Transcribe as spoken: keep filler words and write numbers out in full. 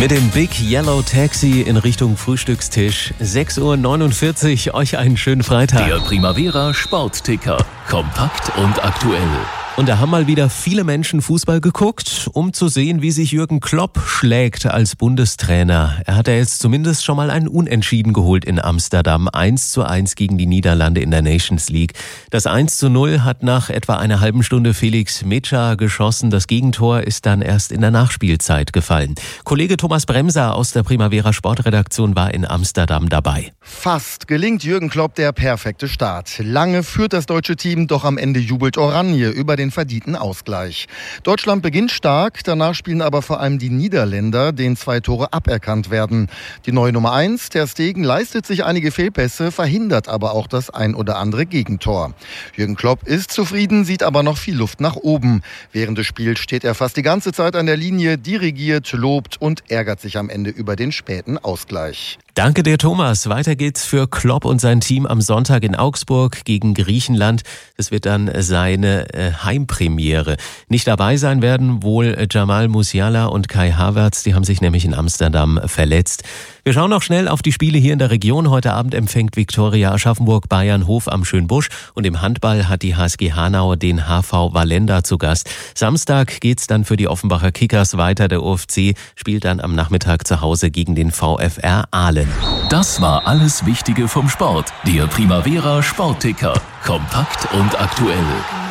Mit dem Big Yellow Taxi in Richtung Frühstückstisch. sechs Uhr neunundvierzig, euch einen schönen Freitag. Der Primavera Sportticker. Kompakt und aktuell. Und da haben mal wieder viele Menschen Fußball geguckt, um zu sehen, wie sich Jürgen Klopp schlägt als Bundestrainer. Er hat ja jetzt zumindest schon mal ein Unentschieden geholt in Amsterdam. eins zu eins gegen die Niederlande in der Nations League. Das eins zu null hat nach etwa einer halben Stunde Felix Metscher geschossen. Das Gegentor ist dann erst in der Nachspielzeit gefallen. Kollege Thomas Bremser aus der Primavera Sportredaktion war in Amsterdam dabei. Fast gelingt Jürgen Klopp der perfekte Start. Lange führt das deutsche Team, doch am Ende jubelt Oranje über den verdienten Ausgleich. Deutschland beginnt stark, danach spielen aber vor allem die Niederländer, denen zwei Tore aberkannt werden. Die neue Nummer eins, Ter Stegen, leistet sich einige Fehlpässe, verhindert aber auch das ein oder andere Gegentor. Jürgen Klopp ist zufrieden, sieht aber noch viel Luft nach oben. Während des Spiels steht er fast die ganze Zeit an der Linie, dirigiert, lobt und ärgert sich am Ende über den späten Ausgleich. Danke dir, Thomas. Weiter geht's für Klopp und sein Team am Sonntag in Augsburg gegen Griechenland. Das wird dann seine äh, Heimpremiere. Nicht dabei sein werden wohl Jamal Musiala und Kai Havertz. Die haben sich nämlich in Amsterdam verletzt. Wir schauen noch schnell auf die Spiele hier in der Region. Heute Abend empfängt Viktoria Aschaffenburg Bayern Hof am Schönbusch. Und im Handball hat die H S G Hanau den H V Vallenda zu Gast. Samstag geht's dann für die Offenbacher Kickers weiter. Der O F C spielt dann am Nachmittag zu Hause gegen den VfR Aalen. Das war alles Wichtige vom Sport. Der Primavera Sportticker. Kompakt und aktuell.